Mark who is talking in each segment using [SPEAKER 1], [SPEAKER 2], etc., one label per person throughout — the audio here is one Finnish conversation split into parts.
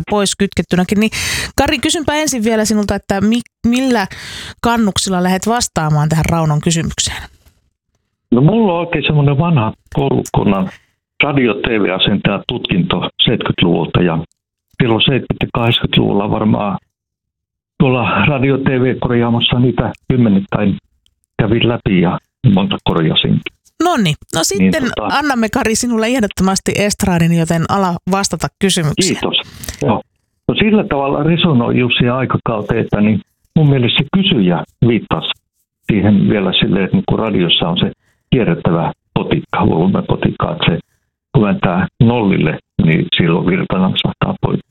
[SPEAKER 1] pois kytkettynäkin. Niin Kari, kysynpä ensin vielä sinulta, että millä kannuksilla lähdet vastaamaan tähän Raunon kysymykseen?
[SPEAKER 2] No mulla on oikein semmoinen vanha koulukunnan radio-tv-asentaja tutkinto 70-luvulta ja silloin 70- ja 80-luvulla varmaan tuolla radio-tv-korjaamossa niitä kymmenittäin kävin läpi ja monta korjasin.
[SPEAKER 1] Noniin, no sitten annamme Kari sinulle ehdottomasti estradin, joten ala vastata kysymykseen.
[SPEAKER 2] Kiitos. Joo. No sillä tavalla resonoi Jussi aikakauteen, että niin mun mielestä se kysyjä viittasi siihen vielä silleen, että niin kun radiossa on se kierrettävä potikka, volumepotikka, että se kun vääntää nollille, niin silloin virta naksahtaa poikki.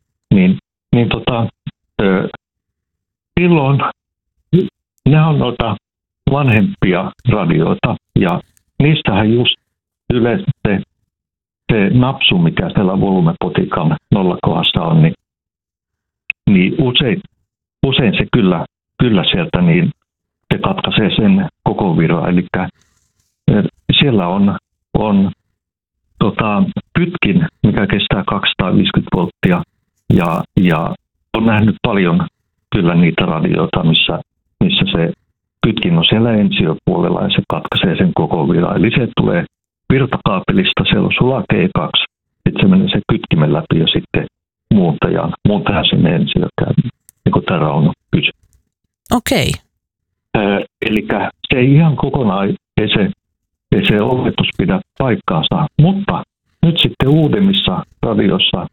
[SPEAKER 2] Silloin nämä on noita vanhempia radioita ja niistähän just yleensä se napsu, mikä siellä volumepotikan nollakohdassa on, niin usein se kyllä sieltä niin se katkaisee sen koko virran. Eli siellä on kytkin, mikä kestää 250 volttia ja on nähnyt paljon kyllä niitä radioita, missä se kytkin on siellä ensiopuolella ja se katkaisee sen koko virran. Eli se tulee virtakaapelista, siellä on sulake E2, sitten se menee se kytkimen läpi ja sitten muuntajan sinne ensioon käy, niin kuin tämä Rauno kysyi.
[SPEAKER 1] Okei.
[SPEAKER 2] Eli se ei ihan kokonaan, ei se oletus pidä paikkaansa, mutta nyt sitten uudemmissa radioissa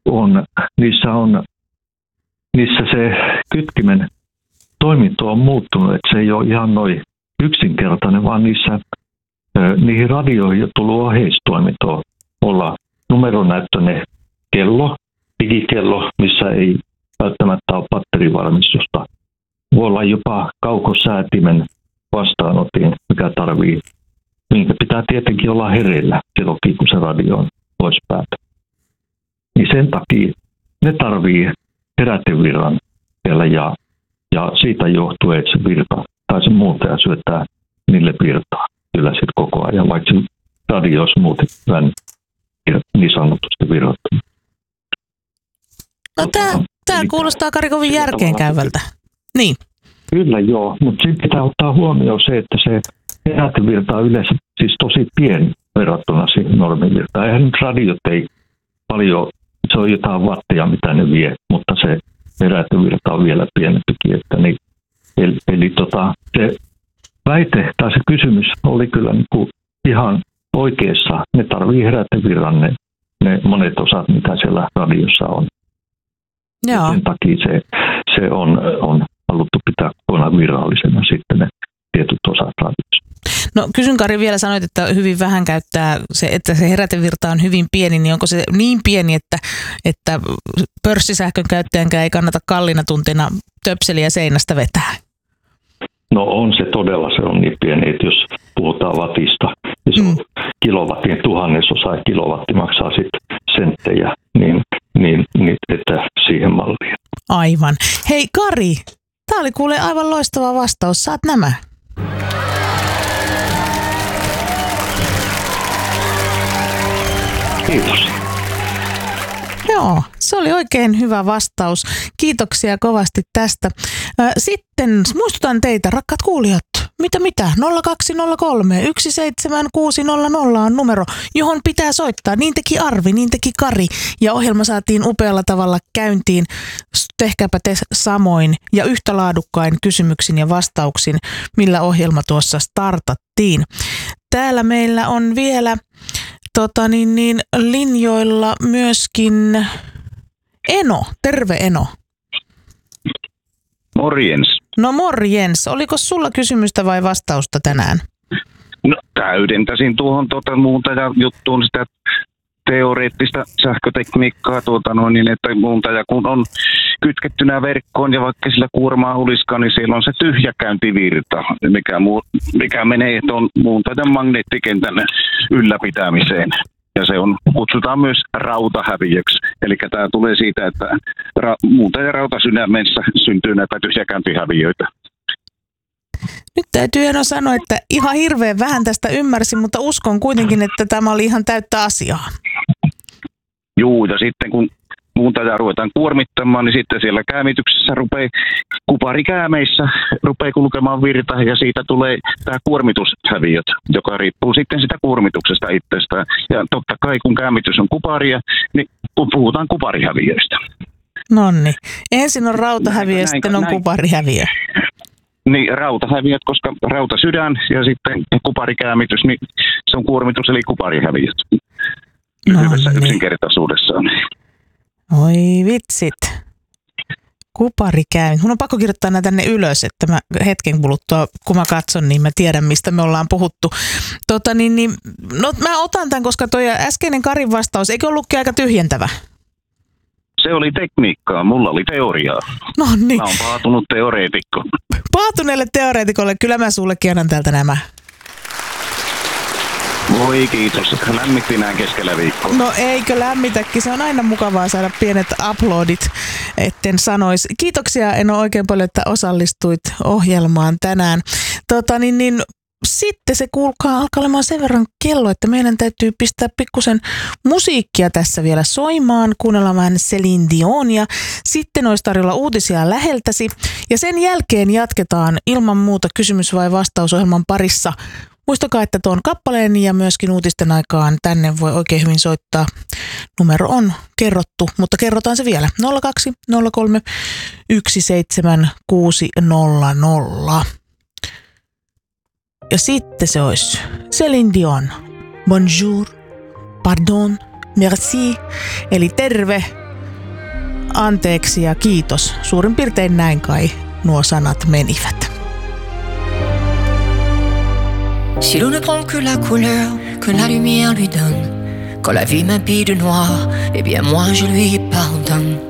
[SPEAKER 2] niissä se kytkimen toiminto on muuttunut, että se ei ole ihan noin yksinkertainen, vaan niihin radioihin on tullut oheistoimintoa olla numeronäyttöinen kello, digikello, missä ei välttämättä ole batterivarmistusta. Voi olla jopa kaukosäätimen vastaanotin, minkä pitää tietenkin olla hereillä silloin, kun se radio on pois päältä. Niin sen takia ne tarvii herätevirran siellä ja siitä johtuu, että se virta tai se muuntaja syöttää niille virtaa kyllä sitten koko ajan, vaikka se radio olisi muuten niin sanotusti virrattunut.
[SPEAKER 1] No tämä kuulostaa, Kari, kovin järkeenkäyvältä. Niin.
[SPEAKER 2] Kyllä joo, mutta sitten pitää ottaa huomioon se, että se herätevirta on yleensä siis tosi pieni verrattuna siihen normivirtaan. Eihän nyt radiot ei paljon, se on jotain wattia, mitä ne vie, mutta se herätevirta on vielä pienempikin. Eli se väite tai se kysymys oli kyllä niin kuin ihan oikeassa. Ne tarvii herätevirran ne monet osat, mitä siellä radiossa on.
[SPEAKER 1] Joo.
[SPEAKER 2] Sen takia se on haluttu pitää kokonaan virallisena sitten ne tietyt osat radiossa.
[SPEAKER 1] No kysyn, Kari, vielä sanoit, että hyvin vähän käyttää se, että se herätevirta on hyvin pieni, niin onko se niin pieni, että pörssisähkön käyttäjänkään ei kannata kalliina tuntina töpseliä seinästä vetää?
[SPEAKER 2] No on se todella, se on niin pieni, että jos puhutaan wattista, ja se on kilowattien tuhannesosa ja kilowatti maksaa sitten senttejä, niin että siihen malliin.
[SPEAKER 1] Aivan. Hei Kari, tämä oli kuule aivan loistava vastaus. Saat nämä.
[SPEAKER 2] Kiitos.
[SPEAKER 1] Joo, se oli oikein hyvä vastaus. Kiitoksia kovasti tästä. Sitten muistutan teitä, rakkaat kuulijat, mitä? 0203 17600 on numero, johon pitää soittaa. Niin teki Arvi, niin teki Kari ja ohjelma saatiin upealla tavalla käyntiin. Tehkääpä te samoin ja yhtä laadukkain kysymyksin ja vastauksin, millä ohjelma tuossa startattiin. Täällä meillä on vielä linjoilla myöskin Eno. Terve Eno.
[SPEAKER 3] Morjens.
[SPEAKER 1] No morjens. Oliko sulla kysymystä vai vastausta tänään?
[SPEAKER 3] No täydentäisin tuohon muuntajajuttuun sitä teoreettista sähkötekniikkaa, että muuntaja kun on kytkettynä verkkoon ja vaikka sillä kuormaa olisikaan, niin siellä on se tyhjäkäyntivirta, mikä menee tuon muuntajan magneettikentän ylläpitämiseen. Ja se kutsutaan myös rautahäviöksi. Eli tämä tulee siitä, että muuntajan rautasydämessä syntyy näitä tyhjäkäyntihäviöitä.
[SPEAKER 1] Nyt täytyy Eno sanoa, että ihan hirveän vähän tästä ymmärsin, mutta uskon kuitenkin, että tämä oli ihan täyttä asiaa.
[SPEAKER 3] Juu, ja sitten kun muuntajaa ruvetaan kuormittamaan, niin sitten siellä käämityksessä kuparikäämeissä rupeaa kulkemaan virta ja siitä tulee tämä kuormitushäviöt, joka riippuu sitten sitä kuormituksesta itsestään. Ja totta kai kun käämitys on kuparia, niin puhutaan kuparihäviöistä.
[SPEAKER 1] Nonni. Ensin on rautahäviö, sitten on kuparihäviö.
[SPEAKER 3] Niin, rautahäviöt, koska rautasydän ja sitten kuparikäämitys, niin se on kuormitus eli kuparihäviöt. Lyhyessä yksinkertaisuudessaan.
[SPEAKER 1] Oi vitsit. Kuparikäämitys. Mun on pakko kirjoittaa näitä tänne ylös, että mä hetken kuluttua, kun mä katson, niin mä tiedän, mistä me ollaan puhuttu. No mä otan tämän, koska toi äskeinen Karin vastaus, eikö ollutkin aika tyhjentävä?
[SPEAKER 3] Se oli tekniikkaa, mulla oli teoriaa.
[SPEAKER 1] No niin.
[SPEAKER 3] Mä oon paatunut teoreetikko.
[SPEAKER 1] Paatuneelle teoreetikolle, kyllä mä sullekin annan täältä nämä.
[SPEAKER 3] Voi kiitos, että lämmitti näin keskellä viikkoa.
[SPEAKER 1] No eikö lämmitäkin, se on aina mukavaa saada pienet uploadit, etten sanoisi. Kiitoksia Eno oikein paljon, että osallistuit ohjelmaan tänään. Sitten se kuulkaa alkaa olemaan sen verran kello, että meidän täytyy pistää pikkusen musiikkia tässä vielä soimaan, kuunnellaan vähän Céline Dionia. Sitten olisi tarjolla uutisia läheltäsi ja sen jälkeen jatketaan ilman muuta kysymys- vai vastausohjelman parissa. Muistakaa, että tuon kappaleen ja myöskin uutisten aikaan tänne voi oikein hyvin soittaa. Numero on kerrottu, mutta kerrotaan se vielä. 0203 17600. Ja sitten se olisi Céline Dion. Bonjour, pardon, merci. Eli terve, anteeksi ja kiitos. Suurin piirtein näin kai nuo sanat menivät.
[SPEAKER 4] Si l'eau ne prend que la couleur que la lumière lui donne, quand la vie m'habille de noir, eh bien moi je lui pardonne.